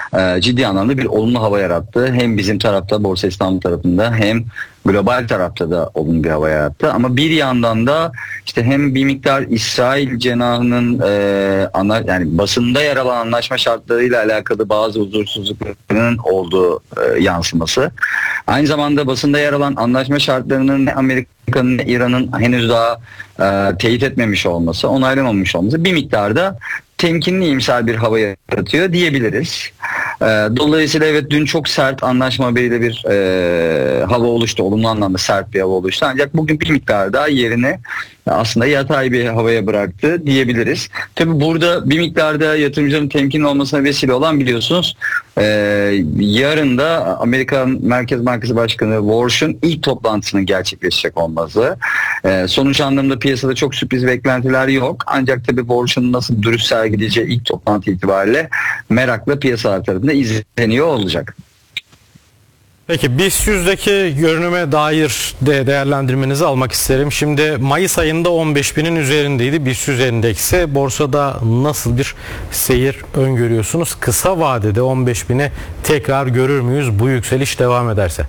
ciddi anlamda bir olumlu hava yarattı. Hem bizim tarafta, Borsa İstanbul tarafında, hem global tarafta da olumlu bir hava yarattı. Ama bir yandan da işte hem bir miktar İsrail cenahının yani basında yer alan anlaşma şartlarıyla alakalı bazı huzursuzlukların olduğu yansıması. Aynı zamanda basında yer alan anlaşma şartlarının ne Amerika'nın ne İran'ın henüz daha teyit etmemiş olması, onaylamamış olması bir miktarda temkinli, iyimser bir hava yaratıyor diyebiliriz. Dolayısıyla evet, dün çok sert anlaşma haberiyle bir hava oluştu. Olumlu anlamda sert bir hava oluştu. Ancak bugün bir miktar daha yerini aslında yatay bir havaya bıraktı diyebiliriz. Tabii burada bir miktarda yatırımcının temkinli olmasına vesile olan, biliyorsunuz, yarın da Amerikan Merkez Bankası Başkanı Warsh'un ilk toplantısının gerçekleşecek olması. Sonuç anlamda piyasada çok sürpriz beklentiler yok. Ancak tabii Warsh'un nasıl dürüst sergileyeceği ilk toplantı itibariyle merakla piyasalar tarafında izleniyor olacak. Peki BIST 100'deki görünüme dair de değerlendirmenizi almak isterim. Şimdi Mayıs ayında 15.000'in üzerindeydi BIST 100 endeksi. Borsada nasıl bir seyir öngörüyorsunuz? Kısa vadede 15.000'i tekrar görür müyüz bu yükseliş devam ederse?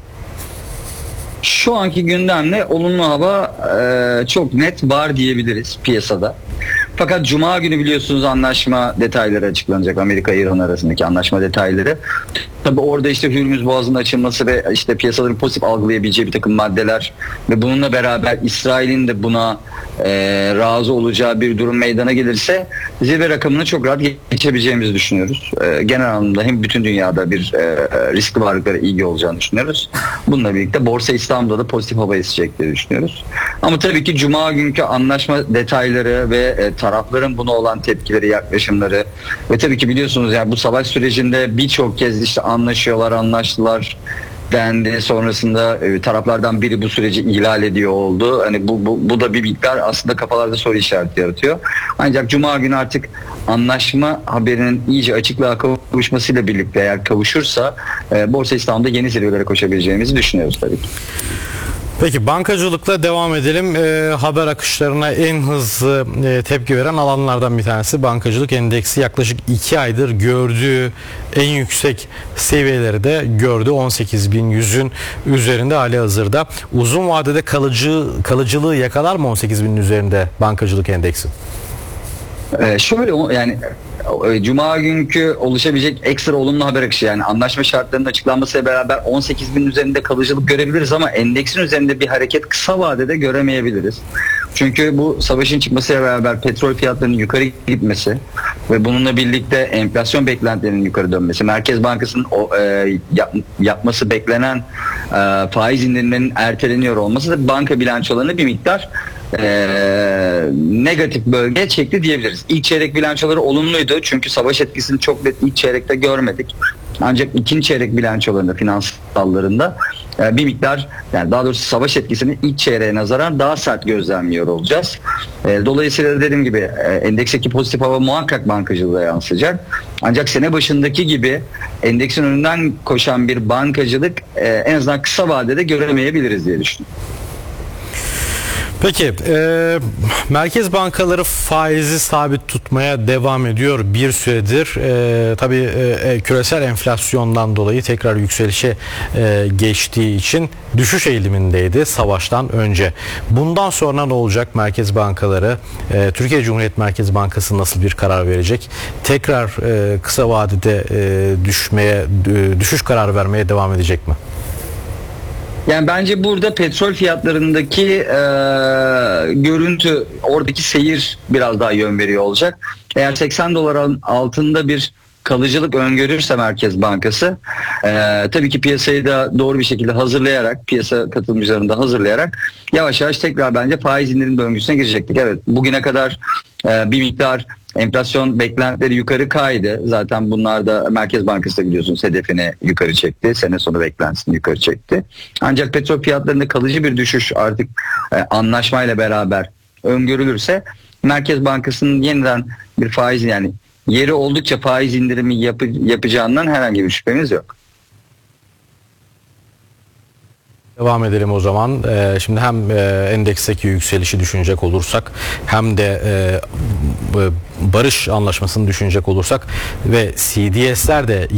Şu anki gündemle olumlu hava çok net var diyebiliriz piyasada. Fakat Cuma günü biliyorsunuz anlaşma detayları açıklanacak. Amerika-İran arasındaki anlaşma detayları. Tabii orada işte Hürmüz Boğazı'nın açılması ve işte piyasaların pozitif algılayabileceği bir takım maddeler ve bununla beraber İsrail'in de buna razı olacağı bir durum meydana gelirse zirve rakamını çok rahat geçebileceğimizi düşünüyoruz. Genel anlamda hem bütün dünyada bir riskli varlıklara ilgi olacağını düşünüyoruz. Bununla birlikte Borsa İstanbul'da da pozitif hava esecekleri düşünüyoruz. Ama tabii ki Cuma günkü anlaşma detayları ve tarafların buna olan tepkileri, yaklaşımları ve tabii ki biliyorsunuz yani bu savaş sürecinde birçok kez işte anlaştılar dendi. Sonrasında taraflardan biri bu süreci ihlal ediyor oldu. Hani bu da bir miktar aslında kafalarda soru işareti yaratıyor. Ancak Cuma günü artık anlaşma haberinin iyice açıklığa kavuşmasıyla birlikte eğer kavuşursa Borsa İstanbul'da yeni zirvelere koşabileceğimizi düşünüyoruz tabii ki. Peki bankacılıkla devam edelim. Haber akışlarına en hızlı tepki veren alanlardan bir tanesi bankacılık endeksi. Yaklaşık 2 aydır gördüğü en yüksek seviyeleri de gördü. 18.100'ün üzerinde halihazırda. Uzun vadede kalıcılığı yakalar mı 18.000'in üzerinde bankacılık endeksi? Şöyle yani Cuma günkü oluşabilecek ekstra olumlu haber akışı, yani anlaşma şartlarının açıklanmasıyla beraber 18.000 üzerinde kalıcılık görebiliriz ama endeksin üzerinde bir hareket kısa vadede göremeyebiliriz. Çünkü bu savaşın çıkmasıyla beraber petrol fiyatlarının yukarı gitmesi ve bununla birlikte enflasyon beklentilerinin yukarı dönmesi, Merkez Bankası'nın yapması beklenen faiz indirimlerinin erteleniyor olması da banka bilançolarını bir miktar negatif bölgeye çekti diyebiliriz. İlk çeyrek bilançoları olumluydu çünkü savaş etkisini çok net ilk çeyrekte görmedik. Ancak ikinci çeyrek bilançolarında, finansallarında bir miktar, yani daha doğrusu savaş etkisini ilk çeyreğe nazaran daha sert gözlemliyor olacağız. Dolayısıyla dediğim gibi endeksteki pozitif hava muhakkak bankacılığa yansıyacak. Ancak sene başındaki gibi endeksin önünden koşan bir bankacılık en azından kısa vadede göremeyebiliriz diye düşünüyorum. Peki merkez bankaları faizi sabit tutmaya devam ediyor bir süredir. Tabii küresel enflasyondan dolayı tekrar yükselişe geçtiği için düşüş eğilimindeydi savaştan önce. Bundan sonra ne olacak merkez bankaları? Türkiye Cumhuriyet Merkez Bankası nasıl bir karar verecek? Tekrar kısa vadede düşüş kararı vermeye devam edecek mi? Yani bence burada petrol fiyatlarındaki görüntü, oradaki seyir biraz daha yön veriyor olacak. Eğer 80 doların altında bir kalıcılık öngörürse Merkez Bankası tabii ki piyasayı da doğru bir şekilde hazırlayarak, piyasa katılımcılarını da hazırlayarak yavaş yavaş tekrar bence faiz indirim döngüsüne girecektik. Evet, bugüne kadar bir miktar enflasyon beklentileri yukarı kaydı. Zaten bunlar da Merkez Bankası da biliyorsunuz hedefini yukarı çekti. Sene sonu beklentisini yukarı çekti. Ancak petrol fiyatlarında kalıcı bir düşüş artık anlaşmayla beraber öngörülürse Merkez Bankası'nın yeniden bir faiz, yani yeri oldukça faiz indirimi yapacağından herhangi bir şüphemiz yok. Devam edelim o zaman. Şimdi hem endeksteki yükselişi düşünecek olursak hem de barış anlaşmasını düşünecek olursak ve CDS'ler de